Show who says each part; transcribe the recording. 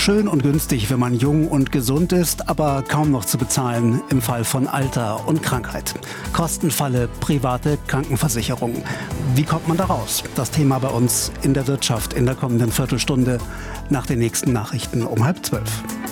Speaker 1: Schön und günstig, wenn man jung und gesund ist, aber kaum noch zu bezahlen im Fall von Alter und Krankheit. Kostenfalle private Krankenversicherung. Wie kommt man da raus? Das Thema bei uns in der Wirtschaft in der kommenden Viertelstunde nach den nächsten Nachrichten um 11:30.